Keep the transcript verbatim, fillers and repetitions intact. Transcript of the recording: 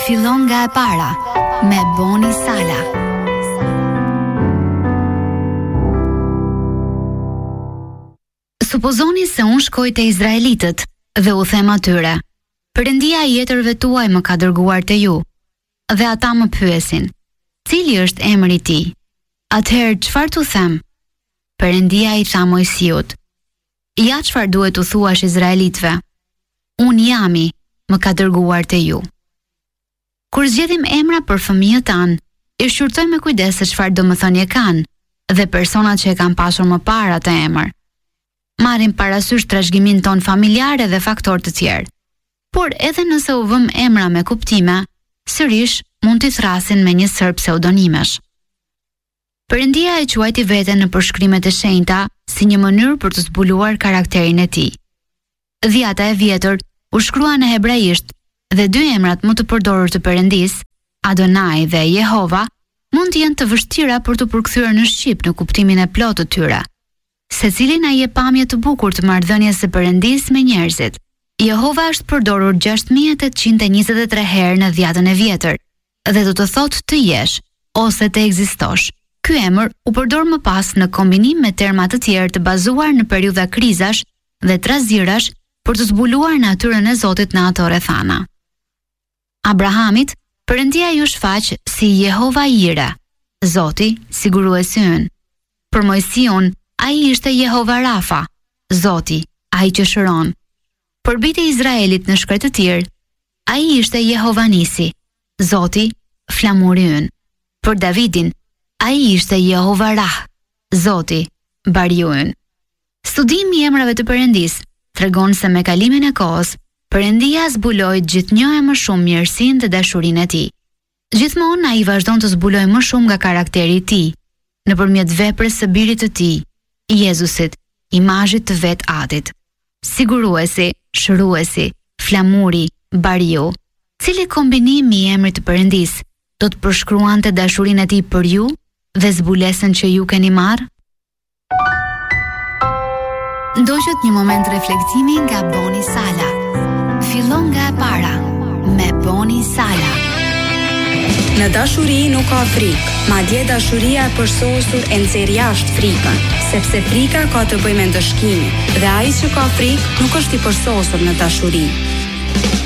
Fillon nga e para me Boni Sala. Supozoni se unë shkoj te izraelitët dhe u them atyre: Perëndia e jetërve tuaj më ka dërguar te ju. Dhe ata më pyesin: Cili është emri i tij? Atëherë çfarë t'u them? Perëndia i tha Mojsiut: Ja çfarë duhet t'u thuash izraelitëve: Unë jami, më ka dërguar te ju. Kur zgjedhim emra për fëmijët tanë, i shqyrtojmë me kujdes se çfarë domethënie kanë dhe personat që e kanë pasur më parë atë emër. Marrim parasysh trashëgimin ton familjar dhe faktorë të tjerë. Por edhe nëse u vëm emra me kuptime, sërish mund t'i thrasin me një sër pseudonimesh. Perëndia e quajti veten në përshkrimet e shenjta si një mënyrë për të zbuluar karakterin e tij. Dhjata e vjetër u shkrua në hebraisht dhe dy emrat më të përdorur të Perëndis, Adonai dhe Jehova, mund të jenë të vështira për të përkthyer në shqip në kuptimin e plotë të tyre. Secili na jep pamje të bukur të marrëdhënies së Perëndis me njerëzit. Jehova është përdorur gjashtë mijë e tetëqind e njëzet e tre herë në dhjatën e vjetër dhe do të thotë të jesh ose të ekzistosh. Ky emër u përdor më pas në kombinim me terma të tjerë të bazuar në periudha krizash dhe trazirash për të zbuluar natyrën e Zotit në ato rrethana. Abrahamit, Perëndia ju shfaq si Jehova Jire, Zoti, siguruesi ynë. Për Mojsiun, ai ishte Jehova Rafa, Zoti, ai që shëron. Për bijtë e Izraelit në shkret të tir, ai ishte Jehova Nisi, Zoti, flamuri ynë. Për Davidin, ai ishte Jehova Rah, Zoti, bariu ynë. Studimi i emrave të Perëndis tregon se me kalimin e kohës, Perëndia zbuloi gjithnjë e më shumë mirësinë dhe dashurinë e tij. Gjithmonë ai vazhdon të zbulojë më shumë nga karakteri i tij, nëpërmjet veprës së birit të tij, Jezusit, imazhit të vet Atit. Siguruesi, shëruesi, flamuri, bariu. Cili kombinim i emrit të Perëndis do të përshkruante dashurinë e tij për ju dhe zbulesën që ju keni marrë? Ndoqët një moment reflektimi nga Boni Sala. Fillon nga e para me Boni Sala. Në dashuri nuk ka frikë, madje dashuria e përsosur e nxjerr jashtë frikën, sepse frika ka të bëjë me ndëshkimin, dhe ai që ka frikë nuk është i përsosur në dashuri.